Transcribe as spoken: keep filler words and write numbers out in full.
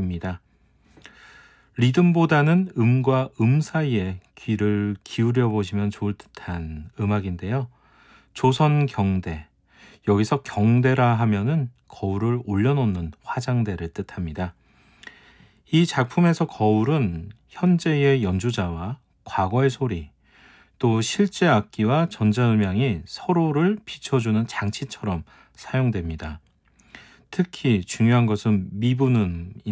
음악입니다. 리듬보다는 음과 음 사이에 귀를 기울여 보시면 좋을 듯한 음악인데요. 조선 경대, 여기서 경대라 하면은 거울을 올려놓는 화장대를 뜻합니다. 이 작품에서 거울은 현재의 연주자와 과거의 소리, 또 실제 악기와 전자음향이 서로를 비춰주는 장치처럼 사용됩니다. 특히 중요한 것은 미분음